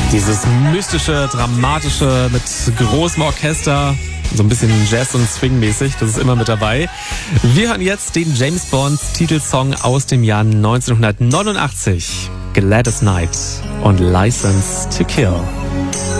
Dieses mystische, dramatische mit großem Orchester, so ein bisschen Jazz- und Swing-mäßig, das ist immer mit dabei. Wir hören jetzt den James Bonds Titelsong aus dem Jahr 1989, Gladys Knight und License to Kill.